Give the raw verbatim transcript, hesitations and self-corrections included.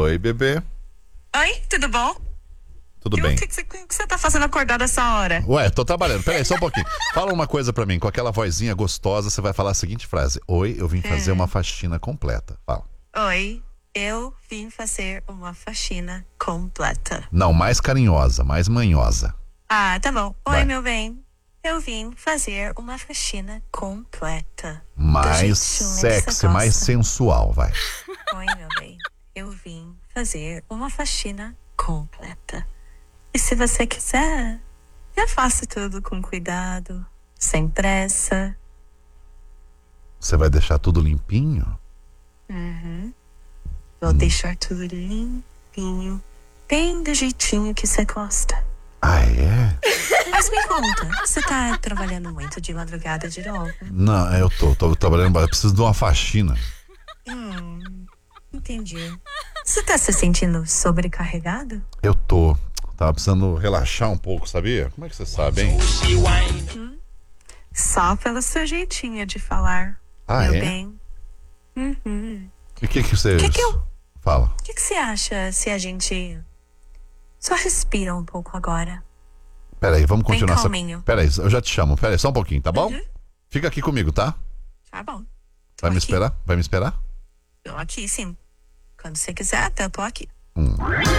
Oi, bebê. Oi, tudo bom? Tudo E bem? O que, que, você, que você tá fazendo acordado essa hora? Ué, tô trabalhando. Peraí, só um pouquinho. Fala uma coisa pra mim. Com aquela vozinha gostosa, você vai falar a seguinte frase. Oi, eu vim fazer É. uma faxina completa. Fala. Oi, eu vim fazer uma faxina completa. Não, mais carinhosa, mais manhosa. Ah, tá bom. Oi, Vai. meu bem. Eu vim fazer uma faxina completa. Do Mais jeitinho que você sexy, mais gosta. sensual, vai. Oi, meu bem. Eu vim fazer uma faxina completa. E se você quiser, eu faço tudo com cuidado, sem pressa. Você vai deixar tudo limpinho? Uhum. Vou deixar tudo limpinho, bem do jeitinho que você gosta. Ah, é? Mas me conta, você tá trabalhando muito de madrugada de novo? Não, eu tô, tô trabalhando, eu preciso de uma faxina. Hum, entendi. Você tá se sentindo sobrecarregado? Eu tô. Tava precisando relaxar um pouco, sabia? Como é que você sabe, hein? Só pelo seu jeitinho de falar, Ah, meu é? bem. Uhum. E o que que você... Que que eu- Fala. O que, que você acha se a gente só respira um pouco agora? Peraí, vamos Bem continuar essa... calminho. Peraí, eu já te chamo. Peraí, só um pouquinho, tá bom? Uhum. Fica aqui comigo, tá? Tá bom. Tô Vai me aqui. esperar? Vai me esperar? Tô aqui, sim. Quando você quiser, até eu tô aqui. Hum.